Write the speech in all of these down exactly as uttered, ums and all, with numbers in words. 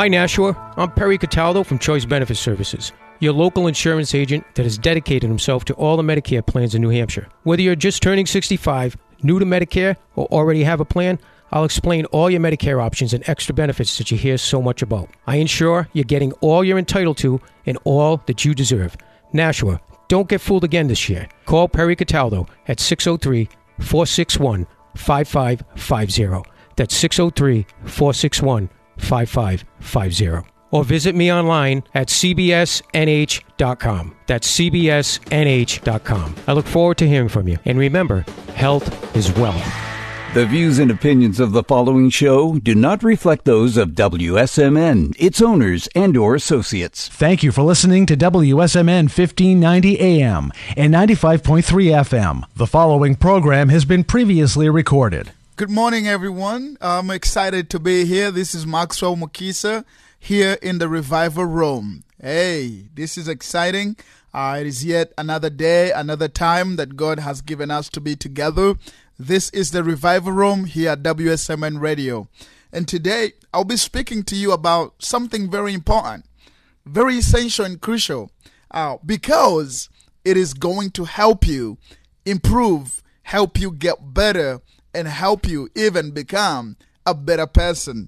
Hi, Nashua. I'm Perry Cataldo from Choice Benefit Services, your local insurance agent that has dedicated himself to all the Medicare plans in New Hampshire. Whether you're just turning sixty-five, new to Medicare, or already have a plan, I'll explain all your Medicare options and extra benefits that you hear so much about. I ensure you're getting all you're entitled to and all that you deserve. Nashua, don't get fooled again this year. Call Perry Cataldo at six oh three, four six one, five five five zero. That's six oh three, four six one, five five five zero. Or visit me online at c b s n h dot com. That's c b s n h dot com. I look forward to hearing from you. And remember, health is wealth. The views and opinions of the following show do not reflect those of W S M N, its owners, and or associates. Thank you for listening to W S M N fifteen ninety A M and ninety-five point three F M. The following program has been previously recorded. Good morning, everyone. I'm excited to be here. This is Maxwell Mukisa here in the Revival Room. Hey, this is exciting. Uh, it is yet another day, another time that God has given us to be together. This is the Revival Room here at W S M N Radio. And today, I'll be speaking to you about something very important, very essential and crucial, uh, because it is going to help you improve, help you get better, and help you even become a better person.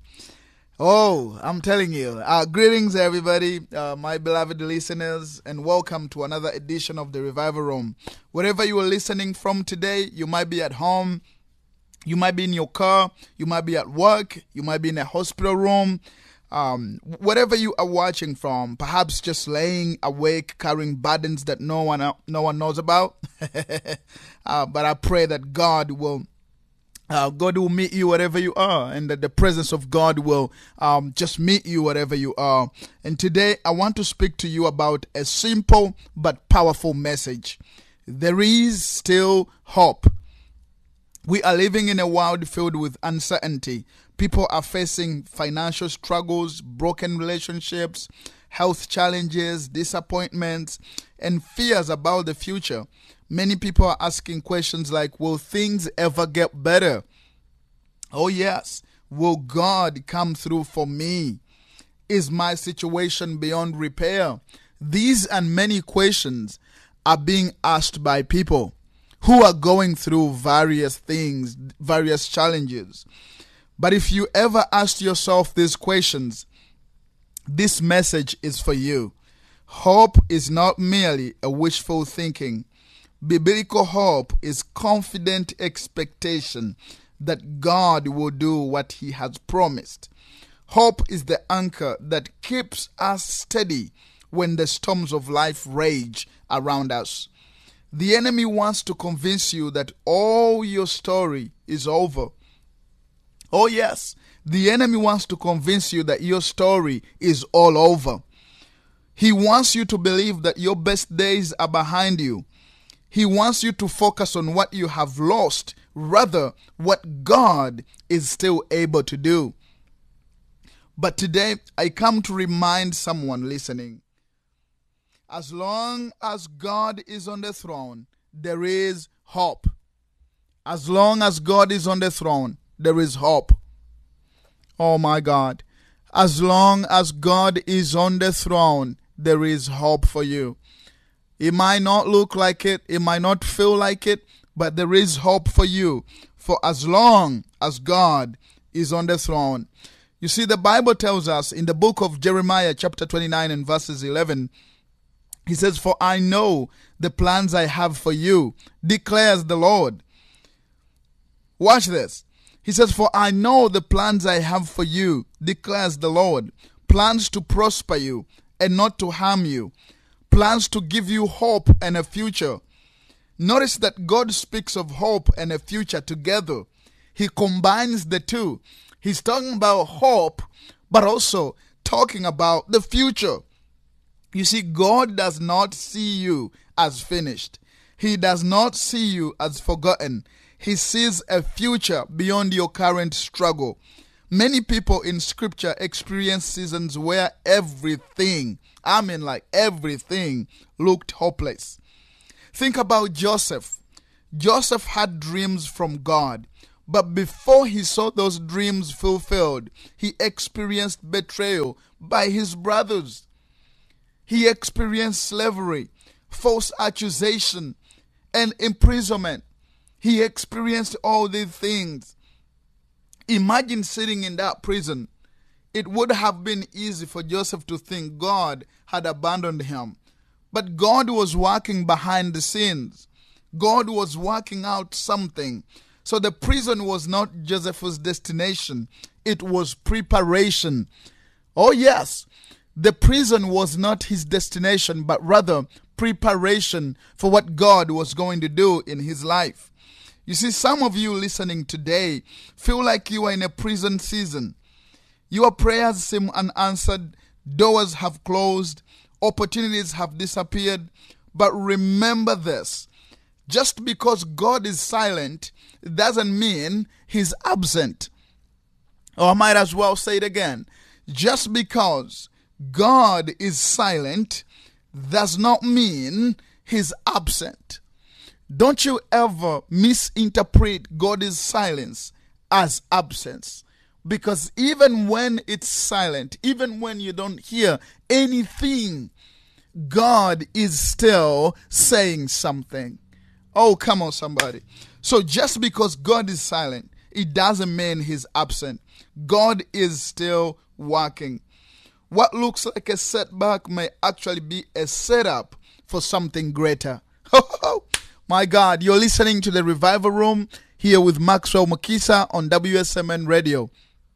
Oh, I'm telling you. Uh, greetings, everybody, uh, my beloved listeners, and welcome to another edition of the Revival Room. Wherever you are listening from today, you might be at home, you might be in your car, you might be at work, you might be in a hospital room, um, whatever you are watching from, perhaps just laying awake, carrying burdens that no one no one knows about. uh, but I pray that God will Uh, God will meet you wherever you are, and that the presence of God will um, just meet you wherever you are. And today I want to speak to you about a simple but powerful message. There is still hope. We are living in a world filled with uncertainty. People are facing financial struggles, broken relationships, health challenges, disappointments, and fears about the future. Many people are asking questions like, will things ever get better? Oh yes. Will God come through for me? Is my situation beyond repair? These and many questions are being asked by people who are going through various things, various challenges. But if you ever asked yourself these questions, this message is for you. Hope is not merely a wishful thinking. Biblical hope is confident expectation that God will do what He has promised. Hope is the anchor that keeps us steady when the storms of life rage around us. The enemy wants to convince you that all your story is over. Oh yes, the enemy wants to convince you that your story is all over. He wants you to believe that your best days are behind you. He wants you to focus on what you have lost, rather what God is still able to do. But today, I come to remind someone listening, as long as God is on the throne, there is hope. As long as God is on the throne, there is hope. Oh my God. As long as God is on the throne, there is hope for you. It might not look like it, it might not feel like it, but there is hope for you, for as long as God is on the throne. You see, the Bible tells us in the book of Jeremiah chapter twenty-nine and verses eleven, He says, for I know the plans I have for you, declares the Lord. Watch this. He says, for I know the plans I have for you, declares the Lord, plans to prosper you and not to harm you, plans to give you hope and a future. Notice that God speaks of hope and a future together. He combines the two. He's talking about hope, but also talking about the future. You see, God does not see you as finished. He does not see you as forgotten. He sees a future beyond your current struggle. Many people in Scripture experience seasons where everything, I mean like everything, looked hopeless. Think about Joseph. Joseph had dreams from God, But before he saw those dreams fulfilled, he experienced betrayal by his brothers. He experienced slavery, false accusation, and imprisonment. He experienced all these things. Imagine sitting in that prison. It would have been easy for Joseph to think God had abandoned him. But God was working behind the scenes. God was working out something. So the prison was not Joseph's destination. It was preparation. Oh yes, the prison was not his destination, but rather preparation for what God was going to do in his life. You see, some of you listening today feel like you are in a prison season. Your prayers seem unanswered. Doors have closed. Opportunities have disappeared. But remember this. Just because God is silent doesn't mean he's absent. Or I might as well say it again. Just because God is silent does not mean he's absent. Don't you ever misinterpret God's silence as absence. Because even when it's silent, even when you don't hear anything, God is still saying something. Oh, come on, somebody. So just because God is silent, it doesn't mean he's absent. God is still working. What looks like a setback may actually be a setup for something greater. My God, you're listening to the Revival Room here with Maxwell Mukisa on W S M N Radio.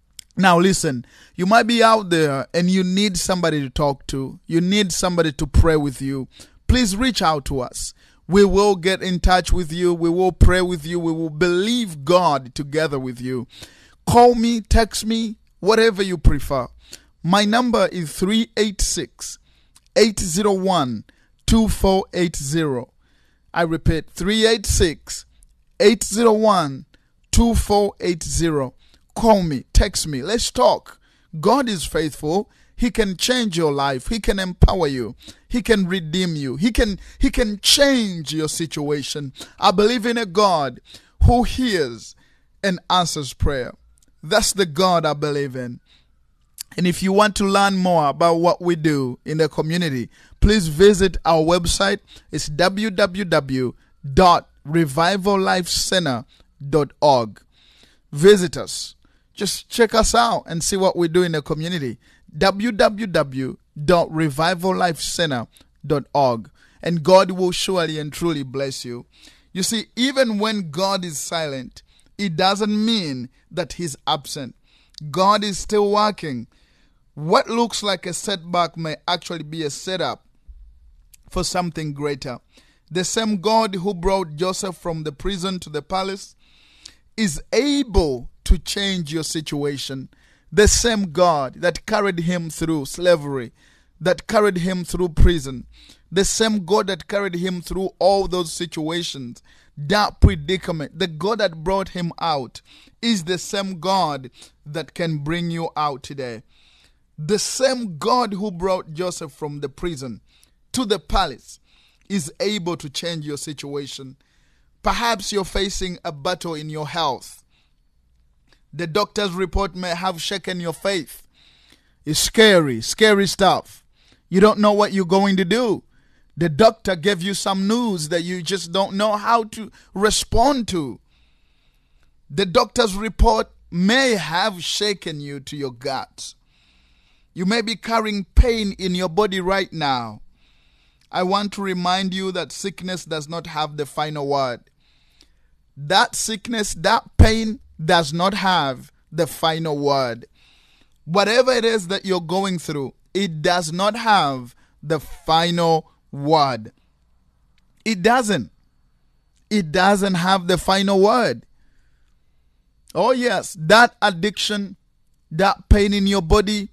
Now listen, you might be out there and you need somebody to talk to. You need somebody to pray with you. Please reach out to us. We will get in touch with you. We will pray with you. We will believe God together with you. Call me, text me, whatever you prefer. My number is three eight six, eight zero one, two four eight zero. I repeat, three eight six, eight zero one, two four eight zero. Call me, text me, let's talk. God is faithful. He can change your life. He can empower you. He can redeem you. He can, he can change your situation. I believe in a God who hears and answers prayer. That's the God I believe in. And if you want to learn more about what we do in the community, please visit our website. It's w w w dot revival life center dot org. Visit us. Just check us out and see what we do in the community. w w w dot revival life center dot org. And God will surely and truly bless you. You see, even when God is silent, it doesn't mean that he's absent. God is still working. What looks like a setback may actually be a setup for something greater. The same God who brought Joseph from the prison to the palace is able to change your situation. The same God that carried him through slavery, that carried him through prison, the same God that carried him through all those situations, that predicament, the God that brought him out is the same God that can bring you out today. The same God who brought Joseph from the prison to the palace is able to change your situation. Perhaps you're facing a battle in your health. The doctor's report may have shaken your faith. It's scary, scary stuff. You don't know what you're going to do. The doctor gave you some news that you just don't know how to respond to. The doctor's report may have shaken you to your guts. You may be carrying pain in your body right now. I want to remind you that sickness does not have the final word. That sickness, that pain does not have the final word. Whatever it is that you're going through, it does not have the final word. It doesn't. It doesn't have the final word. Oh yes, that addiction, that pain in your body,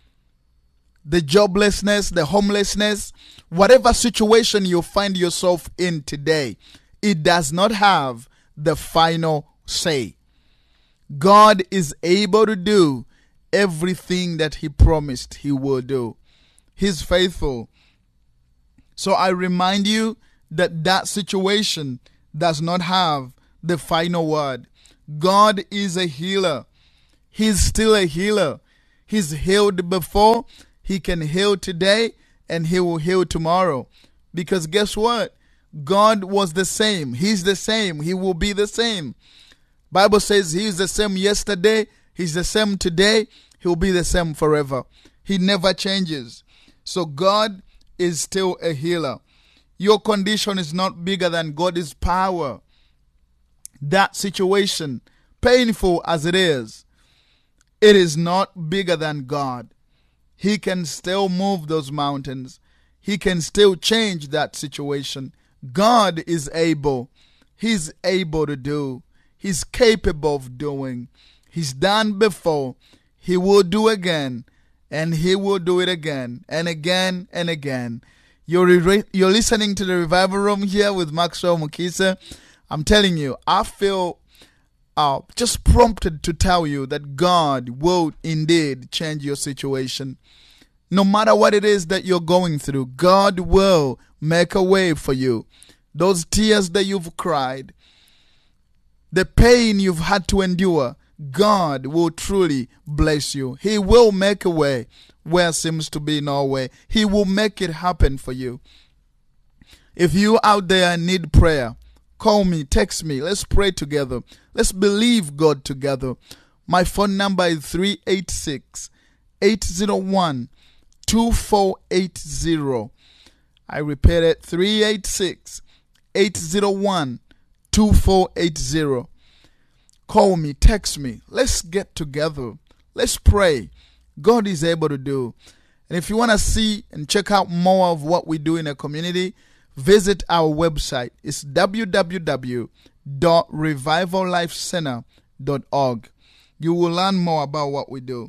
the joblessness, the homelessness, whatever situation you find yourself in today, it does not have the final say. God is able to do everything that he promised he will do. He's faithful. So I remind you that that situation does not have the final word. God is a healer. He's still a healer. He's healed before. He can heal today, and he will heal tomorrow. Because guess what? God was the same. He's the same. He will be the same. Bible says he's the same yesterday. He's the same today. He'll be the same forever. He never changes. So God is still a healer. Your condition is not bigger than God's power. That situation, painful as it is, it is not bigger than God. He can still move those mountains. He can still change that situation. God is able. He's able to do. He's capable of doing. He's done before. He will do again. And he will do it again and again and again. You're, re- you're listening to the Revival Room here with Maxwell Mukisa. I'm telling you, I feel uh, just prompted to tell you that God will indeed change your situation. No matter what it is that you're going through, God will make a way for you. Those tears that you've cried, the pain you've had to endure, God will truly bless you. He will make a way where seems to be no way. He will make it happen for you. If you out there need prayer, call me, text me. Let's pray together. Let's believe God together. My phone number is three eight six, eight zero one, two four eight zero. I repeat it, three eight six, eight zero one, two four eight zero. Call me, text me. Let's get together. Let's pray. God is able to do. And if you want to see and check out more of what we do in the community, visit our website. It's w w w dot revival life center dot org. You will learn more about what we do.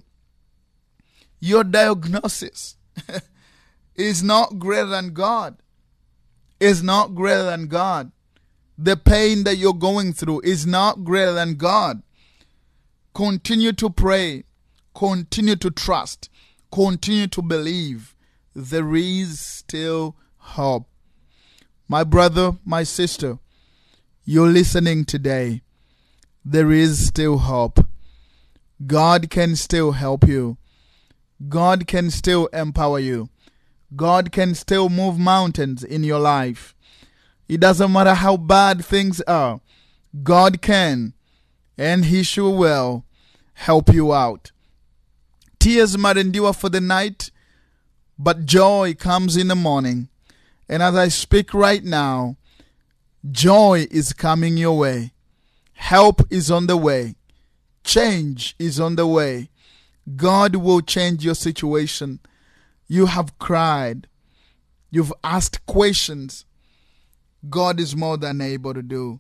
Your diagnosis is not greater than God. Is not greater than God. The pain that you're going through is not greater than God. Continue to pray. Continue to trust. Continue to believe. There is still hope. My brother, my sister, you're listening today. There is still hope. God can still help you. God can still empower you. God can still move mountains in your life. It doesn't matter how bad things are. God can, and He sure will, help you out. Tears might endure for the night, but joy comes in the morning. And as I speak right now, joy is coming your way. Help is on the way. Change is on the way. God will change your situation. You have cried. You've asked questions. God is more than able to do.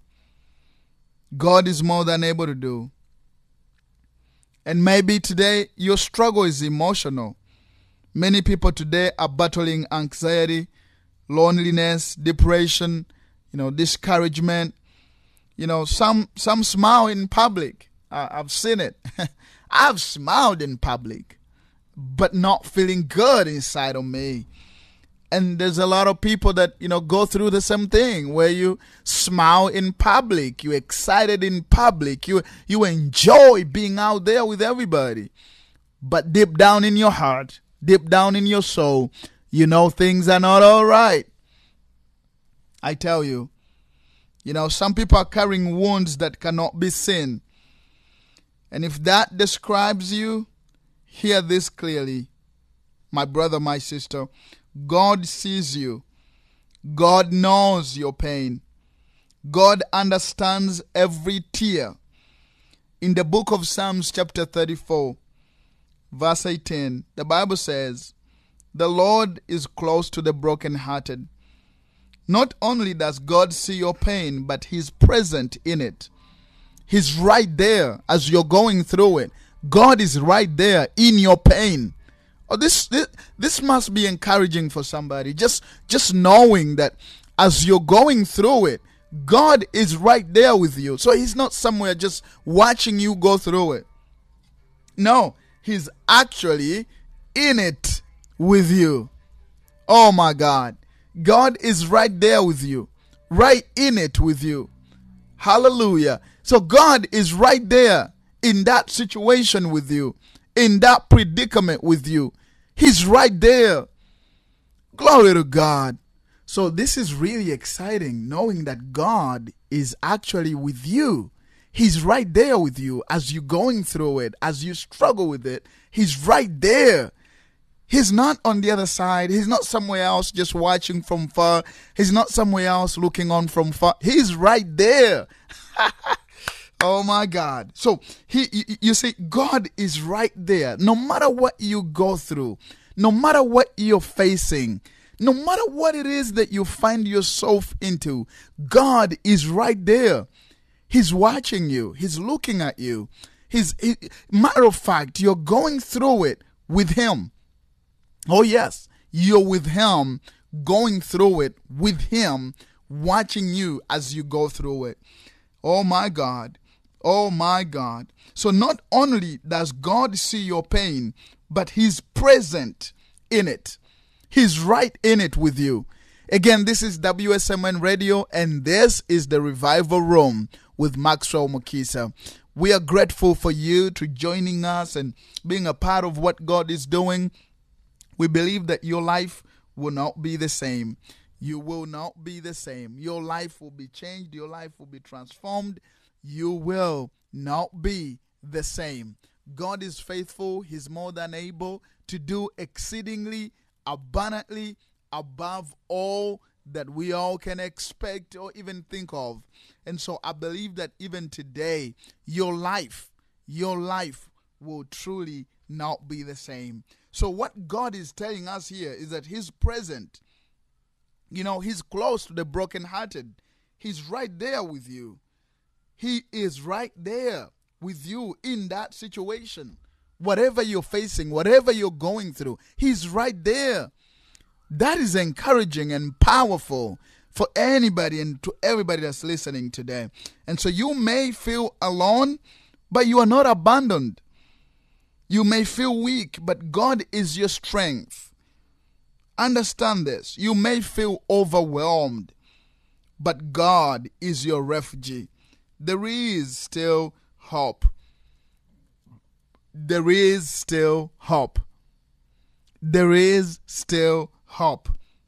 God is more than able to do. And maybe today your struggle is emotional. Many people today are battling anxiety, loneliness, depression, you know, discouragement. You know, some some smile in public. Uh, I've seen it. I've smiled in public, but not feeling good inside of me. And there's a lot of people that, you know, go through the same thing where you smile in public, you're excited in public, you you enjoy being out there with everybody. But deep down in your heart, deep down in your soul, you know things are not all right. I tell you, you know, some people are carrying wounds that cannot be seen. And if that describes you, hear this clearly. My brother, my sister, God sees you. God knows your pain. God understands every tear. In the book of Psalms chapter thirty-four, verse eighteen, the Bible says, "The Lord is close to the brokenhearted." Not only does God see your pain, but He's present in it. He's right there as you're going through it. God is right there in your pain. Oh, this, this this must be encouraging for somebody. Just just knowing that as you're going through it, God is right there with you. So He's not somewhere just watching you go through it. No, He's actually in it with you. Oh my God. God is right there with you. Right in it with you. Hallelujah. So God is right there in that situation with you, in that predicament with you. He's right there. Glory to God. So this is really exciting, knowing that God is actually with you. He's right there with you as you're going through it, as you struggle with it. He's right there. He's not on the other side. He's not somewhere else just watching from far. He's not somewhere else looking on from far. He's right there. Oh my God. So he, you, you see, God is right there. No matter what you go through, no matter what you're facing, no matter what it is that you find yourself into, God is right there. He's watching you. He's looking at you. He's, he, matter of fact, you're going through it with Him. Oh yes, you're with Him, going through it with Him, watching you as you go through it. Oh my God. Oh my God. So not only does God see your pain, but He's present in it. He's right in it with you. Again, this is W S M N Radio, and this is the Revival Room with Maxwell Mukisa. We are grateful for you to joining us and being a part of what God is doing. We believe that your life will not be the same. You will not be the same. Your life will be changed. Your life will be transformed. You will not be the same. God is faithful. He's more than able to do exceedingly, abundantly, above all that we all can expect or even think of. And so I believe that even today, your life, your life will truly not be the same. So what God is telling us here is that He's present. You know, He's close to the brokenhearted. He's right there with you. He is right there with you in that situation. Whatever you're facing, whatever you're going through, He's right there. That is encouraging and powerful for anybody and to everybody that's listening today. And so you may feel alone, but you are not abandoned. You may feel weak, but God is your strength. Understand this. You may feel overwhelmed, but God is your refuge. There is still hope. There is still hope. There is still hope.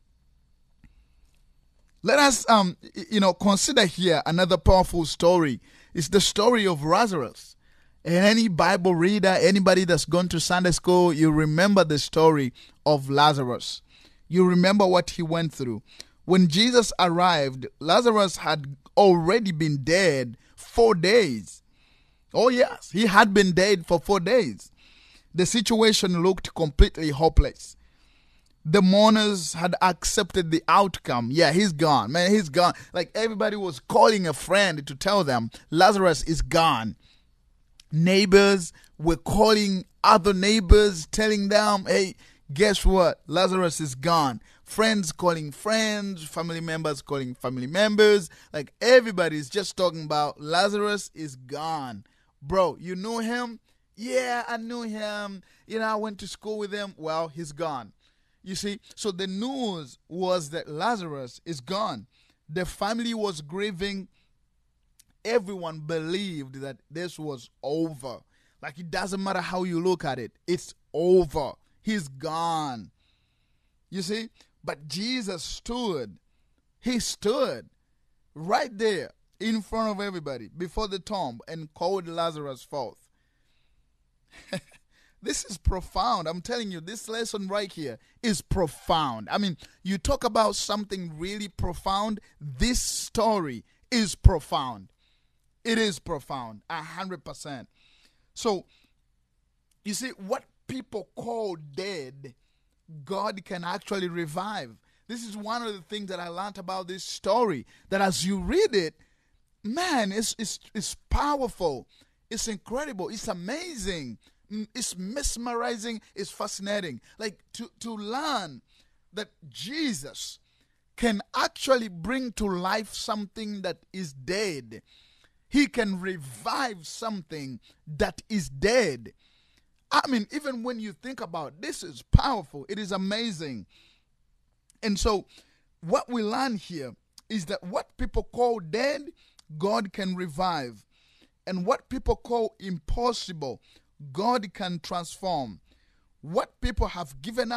Let us, um, you know, consider here another powerful story. It's the story of Lazarus. And any Bible reader, anybody that's gone to Sunday school, you remember the story of Lazarus. You remember what he went through. When Jesus arrived, Lazarus had already been dead four days. Oh yes, he had been dead for four days. The situation looked completely hopeless. The mourners had accepted the outcome. Yeah, he's gone. Man, he's gone. Like everybody was calling a friend to tell them Lazarus is gone. Neighbors were calling other neighbors, telling them, hey, guess what? Lazarus is gone. Friends calling friends, family members calling family members. Like everybody's just talking about Lazarus is gone. Bro, you knew him? Yeah, I knew him. You know, I went to school with him. Well, he's gone. You see, so the news was that Lazarus is gone. The family was grieving. Everyone believed that this was over. Like it doesn't matter how you look at it. It's over. He's gone. You see? But Jesus stood. He stood right there in front of everybody before the tomb and called Lazarus forth. This is profound. I'm telling you, this lesson right here is profound. I mean, you talk about something really profound. This story is profound. It is profound, a hundred percent. So, you see, what people call dead, God can actually revive. This is one of the things that I learned about this story, that as you read it, man, it's, it's, it's powerful. It's incredible. It's amazing. It's mesmerizing. It's fascinating. Like to, to learn that Jesus can actually bring to life something that is dead. He can revive something that is dead. I mean, even when you think about it, this is powerful. It is amazing. And so what we learn here is that what people call dead, God can revive. And what people call impossible, God can transform. What people have given up